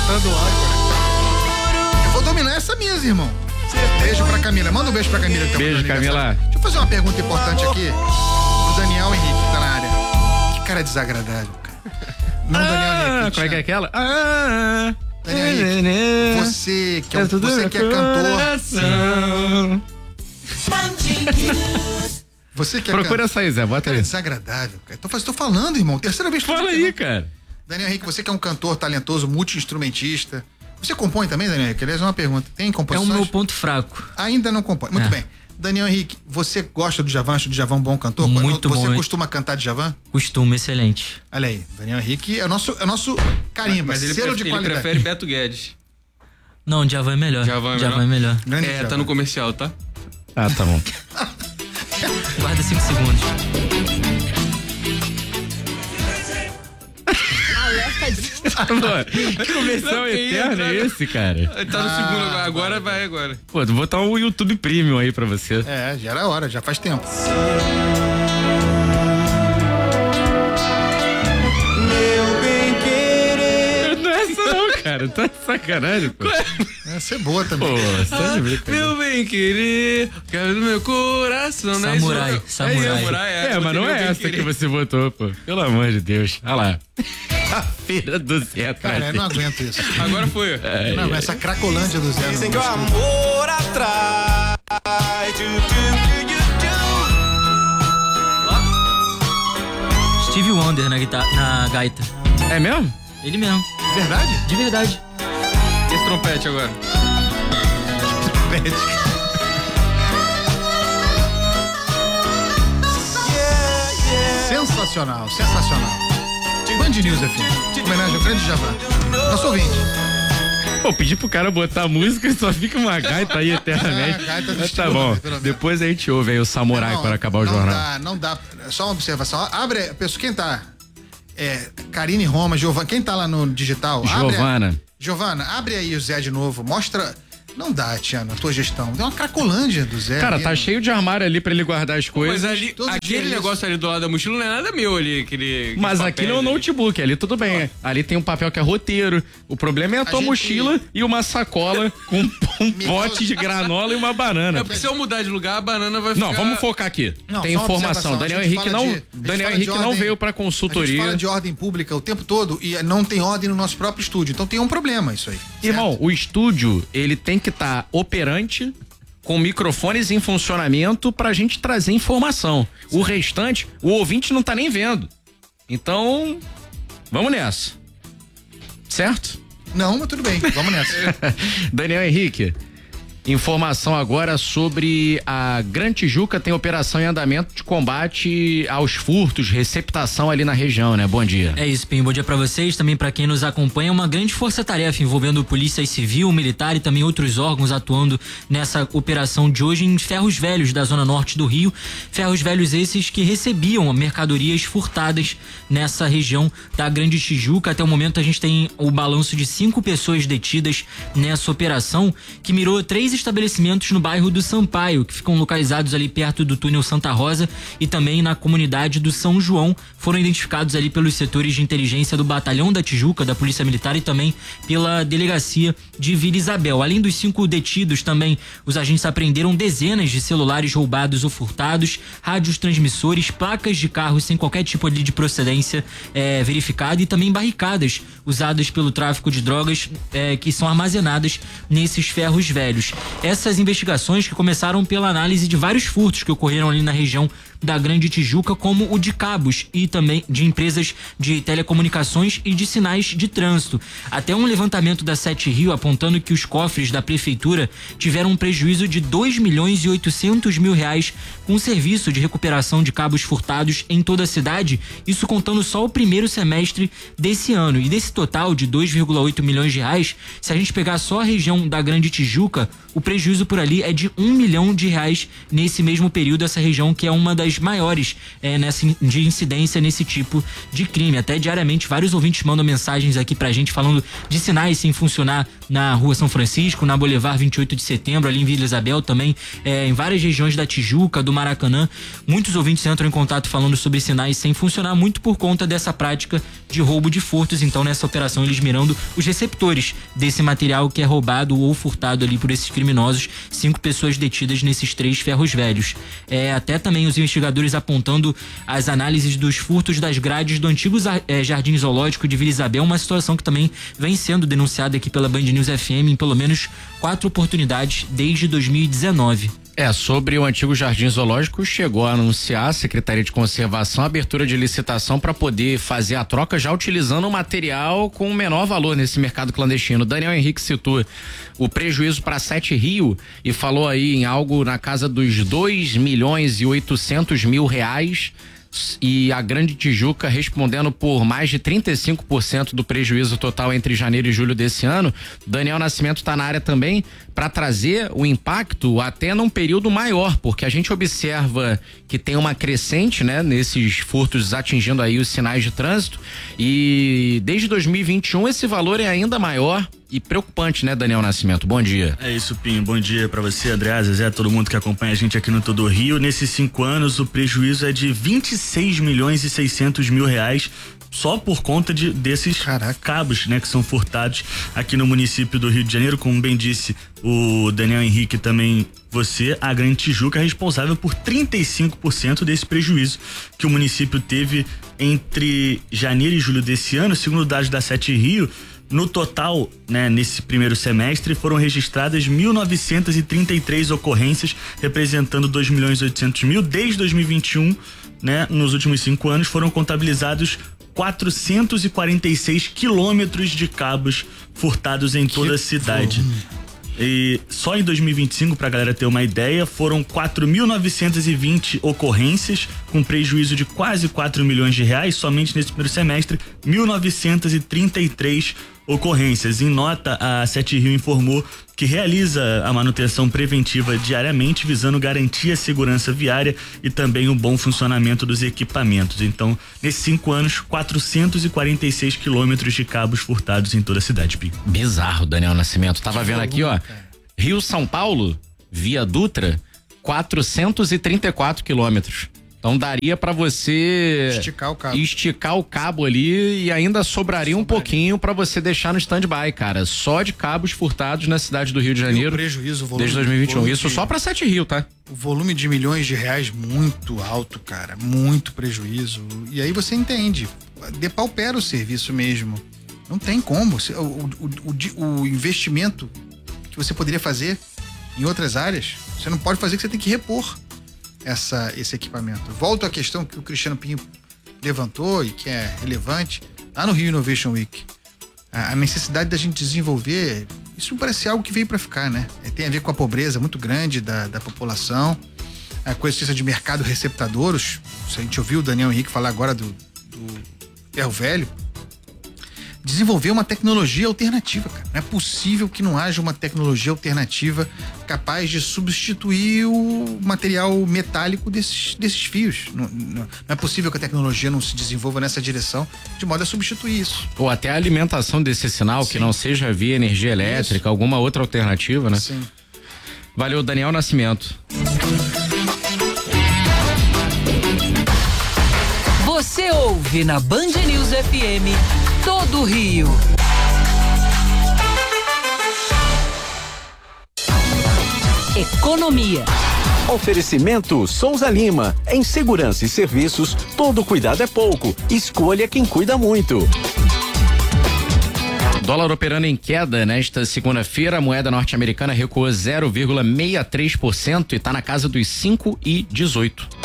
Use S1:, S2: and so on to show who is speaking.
S1: estadual, cara. Eu vou dominar essa mesa, irmão. Beijo pra Camila. Manda um beijo pra Camila.
S2: Beijo, Camila.
S1: Deixa eu fazer uma pergunta importante aqui. O Daniel Henrique tá na área. Que cara desagradável, cara. Não, Daniel Henrique.
S2: Como é que é aquela?
S1: Daniel Henrique, você que é cantor. Você que é
S2: Procura essa aí, Zé, bota aí.
S1: É desagradável, cara. Tô falando, irmão. Terceira vez que
S2: fala aí, cara.
S1: Daniel Henrique, você que é um cantor talentoso, multi-instrumentista. Você compõe também, Daniel Henrique? Aliás, é uma pergunta. Tem composições?
S3: É o meu ponto fraco.
S1: Ainda não compõe. Muito bem. Daniel Henrique, você gosta do Djavan? Acha o Djavan um bom cantor?
S3: Muito bom.
S1: Você costuma cantar Djavan?
S3: Costumo, excelente.
S1: Olha aí, Daniel Henrique é o nosso carimbo,
S4: mas ele
S1: selo de qualidade.
S4: Ele prefere Beto Guedes.
S3: Não, Djavan é melhor. Djavan é melhor.
S4: Tá no comercial, tá?
S2: Ah, tá bom.
S3: Guarda 5 segundos.
S2: Que comercial eterno é esse, cara?
S4: Tá no segundo agora, vai agora.
S2: Pô, vou botar um YouTube Premium aí pra você.
S1: É, já era hora, já faz tempo.
S2: Meu bem querer. Não é essa não, cara. Tá de sacanagem, pô.
S1: Essa é boa também.
S2: Pô, você tá de brincadeira.
S4: Meu bem querer, quero do meu coração, né?
S2: Samurai. Mas não é essa que você botou, pô. Pelo amor de Deus. Olha lá. A feira do Zé.
S1: Cara, eu não aguento isso.
S4: Agora foi.
S1: Não, essa cracolândia do Zé.
S5: Dizem que o amor atrai.
S3: Stevie Wonder na gaita.
S2: É mesmo?
S3: Ele mesmo.
S1: Verdade?
S3: De verdade.
S4: E esse trompete agora?
S1: Sensacional, sensacional. Band News FM. Homenagem ao grande Djavan. Nosso ouvinte.
S2: Pô, pedi pro cara botar a música e só fica uma gaita aí eternamente. Mas tá bom. Depois a gente ouve aí o Samurai quando acabar o jornal.
S1: Não dá. Só uma observação. Abre, pessoal, quem tá? Karine Roma, Giovana. Quem tá lá no digital? Giovana, abre aí o Zé de novo. Mostra. Não dá, Tiana, a tua gestão. Tem uma cracolândia do Zé.
S2: Cara, tá cheio de armário ali pra ele guardar as coisas.
S4: Mas ali, aquele negócio ali do lado da mochila não é nada meu ali.
S2: Mas aquilo é um notebook, ali tudo bem. Ali tem um papel que é roteiro. O problema é a tua mochila e uma sacola com um pote de granola e uma banana.
S4: É porque se eu mudar de lugar, a banana vai ficar...
S2: Não, vamos focar aqui. Tem informação. Daniel Henrique não veio pra consultoria.
S1: A gente fala de ordem pública o tempo todo e não tem ordem no nosso próprio estúdio. Então tem um problema isso aí. Certo?
S2: Irmão, o estúdio, ele tem que estar operante, com microfones em funcionamento pra gente trazer informação. O restante, o ouvinte não tá nem vendo. Então, vamos nessa. Certo?
S1: Não, mas tudo bem, vamos nessa.
S2: Daniel Henrique, informação agora sobre a Grande Tijuca tem operação em andamento de combate aos furtos, receptação ali na região, né? Bom dia.
S3: É isso, Pim. Bom dia pra vocês, também pra quem nos acompanha. Uma grande força-tarefa envolvendo polícia civil, militar e também outros órgãos atuando nessa operação de hoje em Ferros Velhos, da zona norte do Rio. Ferros Velhos esses que recebiam mercadorias furtadas nessa região da Grande Tijuca. Até o momento a gente tem o balanço de 5 pessoas detidas nessa operação, que mirou 3 estabelecimentos no bairro do Sampaio, que ficam localizados ali perto do túnel Santa Rosa e também na comunidade do São João. Foram identificados ali pelos setores de inteligência do Batalhão da Tijuca, da Polícia Militar e também pela Delegacia de Vila Isabel. Além dos 5 detidos, também os agentes apreenderam dezenas de celulares roubados ou furtados, rádios transmissores, placas de carros sem qualquer tipo de procedência verificada e também barricadas usadas pelo tráfico de drogas que são armazenadas nesses ferros velhos. Essas investigações que começaram pela análise de vários furtos que ocorreram ali na região da Grande Tijuca, como o de cabos e também de empresas de telecomunicações e de sinais de trânsito. Até um levantamento da Sete Rio apontando que os cofres da prefeitura tiveram um prejuízo de R$2.800.000 com o serviço de recuperação de cabos furtados em toda a cidade, isso contando só o primeiro semestre desse ano. E desse total de R$2,8 milhões, se a gente pegar só a região da Grande Tijuca, o prejuízo por ali é de R$1 milhão nesse mesmo período, essa região que é uma das maiores de incidência nesse tipo de crime. Até diariamente vários ouvintes mandam mensagens aqui pra gente falando de sinais sem funcionar na Rua São Francisco, na Boulevard 28 de Setembro, ali em Vila Isabel também, em várias regiões da Tijuca, do Maracanã. Muitos ouvintes entram em contato falando sobre sinais sem funcionar, muito por conta dessa prática de roubo de furtos. Então, nessa operação, eles mirando os receptores desse material que é roubado ou furtado ali por esses criminosos. 5 pessoas detidas nesses 3 ferros velhos. Até também os investigadores apontando as análises dos furtos das grades do antigo Jardim Zoológico de Vila Isabel, uma situação que também vem sendo denunciada aqui pela Band News FM em pelo menos 4 oportunidades desde 2019.
S2: Sobre o antigo Jardim Zoológico, chegou a anunciar a Secretaria de Conservação a abertura de licitação para poder fazer a troca já utilizando o material com menor valor nesse mercado clandestino. Daniel Henrique citou o prejuízo para 7 Rio e falou aí em algo na casa dos R$2.800.000 e a Grande Tijuca respondendo por mais de 35% do prejuízo total entre janeiro e julho desse ano. Daniel Nascimento está na área também para trazer o impacto até num período maior, porque a gente observa que tem uma crescente, né, nesses furtos atingindo aí os sinais de trânsito, e desde 2021 esse valor é ainda maior e preocupante, né, Daniel Nascimento? Bom dia.
S6: É isso, Pinho. Bom dia pra você, André, Zezé, todo mundo que acompanha a gente aqui no Todo Rio. Nesses 5 anos, o prejuízo é de R$26.600.000 só por conta desses cabos, né, que são furtados aqui no município do Rio de Janeiro. Como bem disse o Daniel Henrique, também a Grande Tijuca é responsável por 35% desse prejuízo que o município teve entre janeiro e julho desse ano. Segundo dados da 7 Rio, no total, né, nesse primeiro semestre, foram registradas 1.933 ocorrências, representando 2.800.000. Desde 2021, né, nos últimos 5 anos, foram contabilizados 446 quilômetros de cabos furtados em toda a cidade. E só em 2025, pra galera ter uma ideia, foram 4.920 ocorrências com prejuízo de quase R$4 milhões. Somente nesse primeiro semestre, 1.933 ocorrências. Em nota, a 7 Rio informou que realiza a manutenção preventiva diariamente, visando garantir a segurança viária e também o bom funcionamento dos equipamentos. Então, nesses 5 anos, 446 quilômetros de cabos furtados em toda a cidade, Pinho.
S2: Bizarro, Daniel Nascimento. Tava vendo aqui, ó, Rio-São Paulo, via Dutra, 434 quilômetros. Então daria pra você esticar o cabo ali e ainda sobraria um pouquinho pra você deixar no stand-by, cara. Só de cabos furtados na cidade do Rio de Janeiro.
S1: Prejuízo,
S2: desde 2021. Isso só pra 7 Rio, tá?
S1: O volume de milhões de reais muito alto, cara. Muito prejuízo. E aí você entende. Depaupera o serviço mesmo. Não tem como. O investimento que você poderia fazer em outras áreas, você não pode fazer, que você tem que repor esse equipamento. Volto à questão que o Cristiano Pinho levantou e que é relevante lá no Rio Innovation Week. A necessidade da gente desenvolver, isso parece algo que veio para ficar, né? Tem a ver com a pobreza muito grande da população, com a existência de mercado receptadouro. Se a gente ouviu o Daniel Henrique falar agora do ferro velho, desenvolver uma tecnologia alternativa, cara. Não é possível que não haja uma tecnologia alternativa capaz de substituir o material metálico desses fios. Não é possível que a tecnologia não se desenvolva nessa direção de modo a substituir isso.
S2: Ou até a alimentação desse sinal, que não seja via energia elétrica, alguma outra alternativa, né?
S1: Sim.
S2: Valeu, Daniel Nascimento.
S7: Você ouve na Band News FM Todo Rio. Economia.
S8: Oferecimento Souza Lima. Em segurança e serviços, todo cuidado é pouco. Escolha quem cuida muito.
S2: Dólar operando em queda nesta segunda-feira, a moeda norte-americana recuou 0,63% e está na casa dos 5,18.